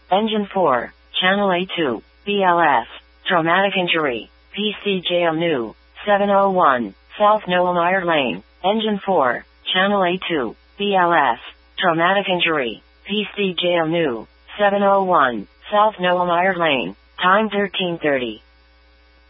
Engine 4, Channel A2, BLS, traumatic injury, PCJM New, 701, South Noelmeyer Lane, Engine 4, Channel A2, BLS, traumatic injury, PCJM New, 701, South Noelmeyer Lane, time 13:30.